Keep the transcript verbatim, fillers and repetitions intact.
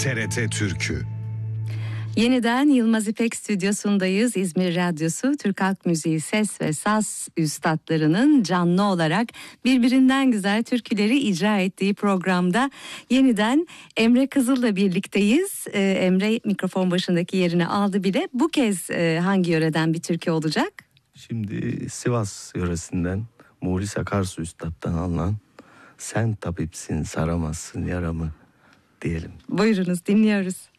T R T Türkü. Yeniden Yılmaz İpek Stüdyosu'ndayız. İzmir Radyosu Türk Halk Müziği ses ve saz üstadlarının canlı olarak birbirinden güzel türküleri icra ettiği programda yeniden Emre Kızıl'la birlikteyiz. Ee, Emre mikrofon başındaki yerini aldı bile. Bu kez e, hangi yöreden bir türkü olacak? Şimdi Sivas yöresinden Muhlis Akarsu Üstad'dan alınan "Sen tabipsin saramazsın yaramı" diyelim. Buyurunuz, dinliyoruz.